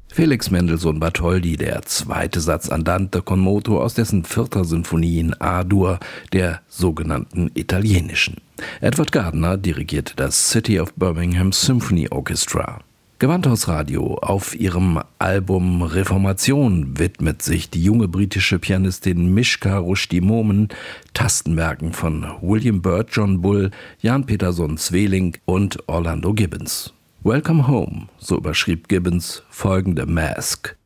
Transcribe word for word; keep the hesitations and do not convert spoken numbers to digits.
Felix Mendelssohn Bartholdy, der zweite Satz Andante con moto aus dessen vierter Sinfonie in A-Dur, der sogenannten italienischen. Edward Gardner dirigierte das City of Birmingham Symphony Orchestra. Gewandhausradio. Auf ihrem Album Reformation widmet sich die junge britische Pianistin Mishka Rushdie Momen Tastenwerken von William Byrd, John Bull, Jan Peterson Sweelinck und Orlando Gibbons. Welcome Home, so überschrieb Gibbons folgende Masque.